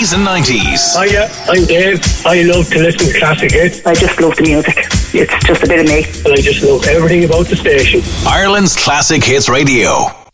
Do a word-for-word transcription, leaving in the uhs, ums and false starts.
eighties and nineties. Hiya, I'm Dave. I love to listen to classic hits. I just love the music. It's just a bit of me. And I just love everything about the station. Ireland's Classic Hits Radio.